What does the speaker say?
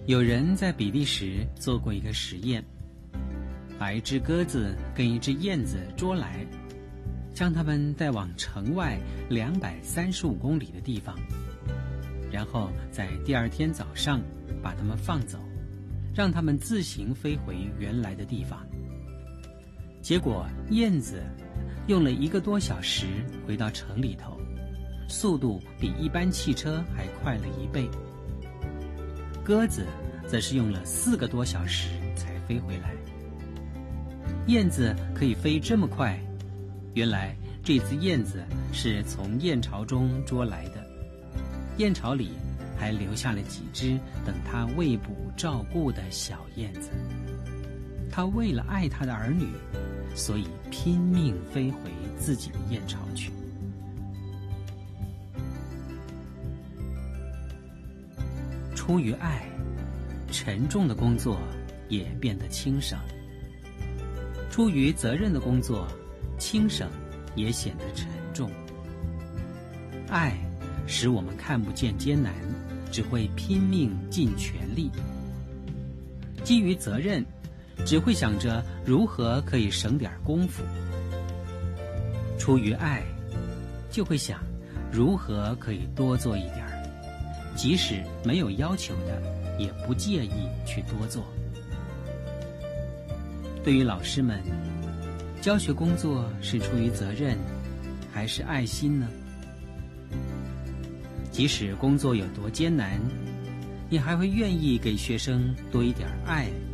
有人在比利时做过一个实验，把一只鸽子跟一只燕子捉来，将它们带往城外235公里的地方，然后在第二天早上把它们放走，让它们自行飞回原来的地方。结果燕子用了1个多小时回到城里头，速度比一般汽车还快了1倍。鸽子则是用了4个多小时才飞回来。燕子可以飞这么快，原来这只燕子是从燕巢中捉来的，燕巢里还留下了几只等它喂哺照顾的小燕子。它为了爱它的儿女，所以拼命飞回自己的燕巢去。出于爱，沉重的工作也变得轻省；出于责任的工作，轻省也显得沉重。爱使我们看不见艰难，只会拼命尽全力；基于责任，只会想着如何可以省点功夫；出于爱，就会想如何可以多做一点，即使没有要求的，也不介意去多做。对于老师们，教学工作是出于责任还是爱心呢？即使工作有多艰难，你还会愿意给学生多一点爱